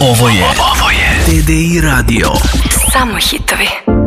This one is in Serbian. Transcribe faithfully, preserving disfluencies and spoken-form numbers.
Ovo je, ovo je T D I Radio. Samo hitovi.